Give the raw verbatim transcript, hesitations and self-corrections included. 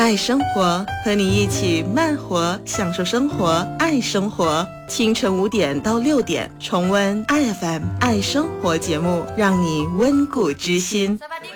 爱生活，和你一起慢活，享受生活，爱生活。清晨五点到六点，重温 I F M 爱生活节目，让你温故知新。